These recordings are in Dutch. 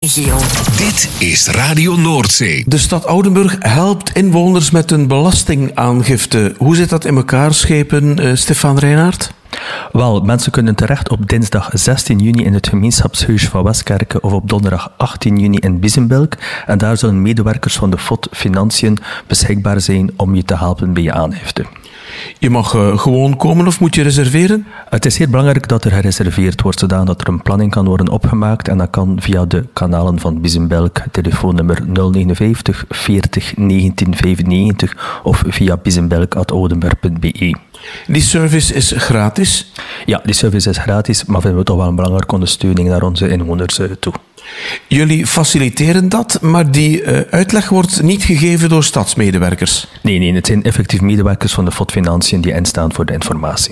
regio. Dit is Radio Noordzee. De stad Oudenburg helpt inwoners met een belastingaangifte. Hoe zit dat in elkaar, schepen, Stefan Reinaert? Wel, mensen kunnen terecht op dinsdag 16 juni in het gemeenschapshuis van Westkerke of op donderdag 18 juni in Biezenbelk. En daar zullen medewerkers van de FOD Financiën beschikbaar zijn om je te helpen bij je aangifte. Je mag gewoon komen of moet je reserveren? Het is heel belangrijk dat er gereserveerd wordt, zodat er een planning kan worden opgemaakt. En dat kan via de kanalen van Biezenbelk, telefoonnummer 059 40 19 95 of via biezenbelk@oudenburg.be. Die service is gratis? Ja, die service is gratis, maar vinden we toch wel een belangrijke ondersteuning naar onze inwoners toe. Jullie faciliteren dat, maar die uitleg wordt niet gegeven door stadsmedewerkers? Nee, het zijn effectief medewerkers van de FOD Financiën die instaan voor de informatie.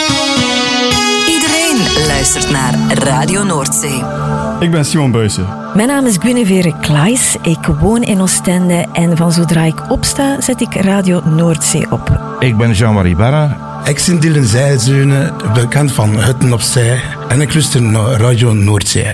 Iedereen luistert naar Radio Noordzee. Ik ben Simon Buijsen. Mijn naam is Guinevere Klaes. Ik woon in Oostende en van zodra ik opsta, zet ik Radio Noordzee op. Ik ben Jean-Marie Barra. Ik ben Dylan Zijzeunen, bekend van Hutten op Zee. En ik luister naar Radio Noordzee.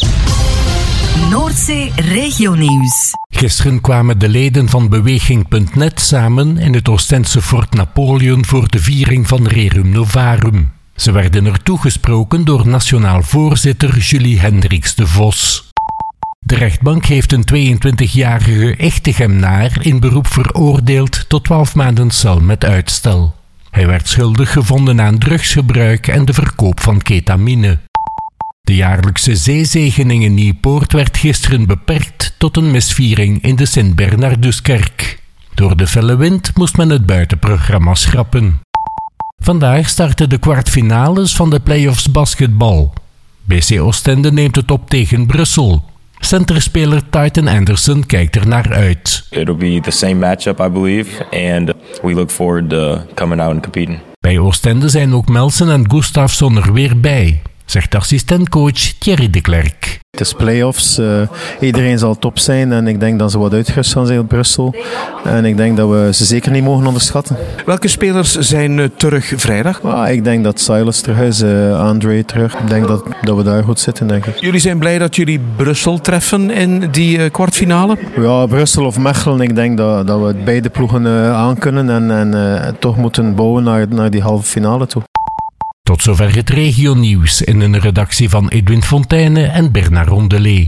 Noordzee Regionieuws. Gisteren kwamen de leden van Beweging.net samen in het Oostendse Fort Napoleon voor de viering van Rerum Novarum. Ze werden er toegesproken door nationaal voorzitter Julie Hendricks de Vos. De rechtbank heeft een 22-jarige Echtegemnaar in beroep veroordeeld tot 12 maanden cel met uitstel. Hij werd schuldig gevonden aan drugsgebruik en de verkoop van ketamine. De jaarlijkse zeezegening in Nieuwpoort werd gisteren beperkt tot een misviering in de Sint-Bernarduskerk. Door de felle wind moest men het buitenprogramma schrappen. Vandaag starten de kwartfinales van de play-offs basketbal. BC Oostende neemt het op tegen Brussel. Centerspeler Titan Anderson kijkt er naar uit. It'll be the same matchup, I believe, and we look forward to coming out and competing. Bij Oostende zijn ook Melsen en Gustafsson er weer bij, zegt assistentcoach Thierry de Klerk. Het is play-offs, iedereen zal top zijn en ik denk dat ze wat uitgerust gaan zijn op Brussel. En ik denk dat we ze zeker niet mogen onderschatten. Welke spelers zijn terug vrijdag? Ik denk dat Silas terug is, André terug. Ik denk dat we daar goed zitten, denk ik. Jullie zijn blij dat jullie Brussel treffen in die kwartfinale? Ja, Brussel of Mechelen. Ik denk dat we beide ploegen aankunnen en toch moeten bouwen naar die halve finale toe. Tot zover het regionieuws in een redactie van Edwin Fontaine en Bernard Rondelet.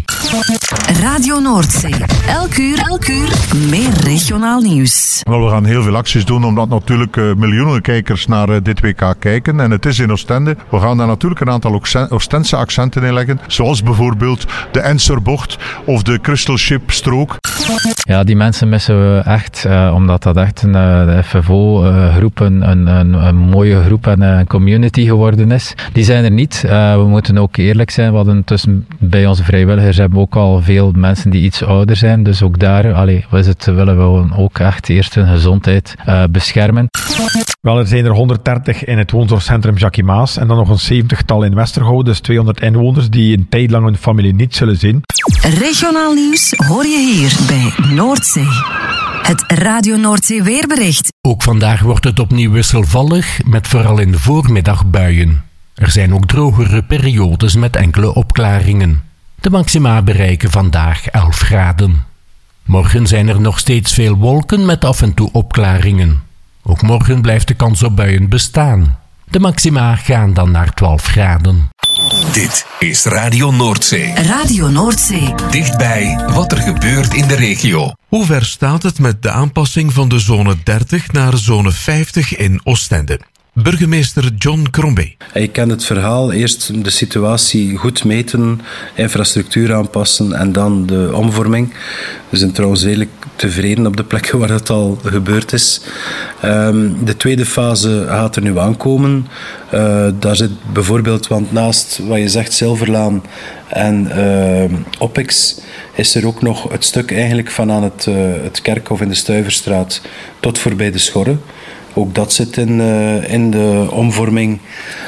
Radio Noordzee. Elk uur meer regionaal nieuws. Wel, we gaan heel veel acties doen, omdat natuurlijk miljoenen kijkers naar dit WK kijken. En het is in Oostende. We gaan daar natuurlijk een aantal Oostense accenten in leggen. Zoals bijvoorbeeld de Enserbocht of de Crystal Ship strook. Ja, die mensen missen we echt, omdat dat echt de FFO-groep, een mooie groep en een community geworden is. Die zijn er niet. We moeten ook eerlijk zijn. We hadden bij onze vrijwilligers hebben we ook al veel mensen die iets ouder zijn. Dus ook daar willen we ook echt eerst hun gezondheid beschermen. Wel, er zijn er 130 in het woonzorgcentrum Jackie Maas en dan nog een 70-tal in Westergouw, dus 200 inwoners die een tijd lang hun familie niet zullen zien. Regionaal nieuws hoor je hier bij Noordzee. Het Radio Noordzee weerbericht. Ook vandaag wordt het opnieuw wisselvallig, met vooral in de voormiddag buien. Er zijn ook drogere periodes met enkele opklaringen. De maxima bereiken vandaag 11 graden. Morgen zijn er nog steeds veel wolken met af en toe opklaringen. Ook morgen blijft de kans op buien bestaan. De maxima gaan dan naar 12 graden. Dit is Radio Noordzee. Radio Noordzee. Dichtbij wat er gebeurt in de regio. Hoe ver staat het met de aanpassing van de zone 30 naar zone 50 in Oostende? Burgemeester John Crombie. Je kent het verhaal. Eerst de situatie goed meten, infrastructuur aanpassen en dan de omvorming. We zijn trouwens redelijk tevreden op de plekken waar het al gebeurd is. De tweede fase gaat er nu aankomen. Daar zit bijvoorbeeld, want naast wat je zegt, Zilverlaan en Opex, is er ook nog het stuk eigenlijk van aan het Kerkhof in de Stuyverstraat tot voorbij de Schorre. Ook dat zit in de omvorming.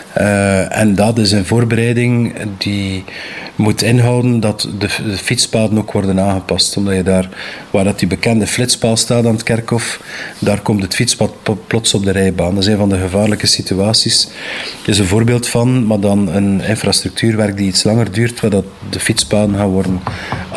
En dat is een voorbereiding die moet inhouden dat de fietspaden ook worden aangepast. Omdat je daar, waar dat die bekende flitspaal staat aan het Kerkhof, daar komt het fietspad plots op de rijbaan. Dat is een van de gevaarlijke situaties. Er is een voorbeeld van, maar dan een infrastructuurwerk die iets langer duurt, waar dat de fietspaden gaan worden